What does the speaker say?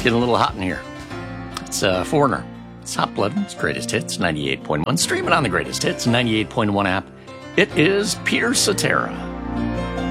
Getting a little hot in here. It's Foreigner. It's Hot Blood. It's Greatest Hits 98.1. Streaming on the Greatest Hits 98.1 app. It is Peter Cetera.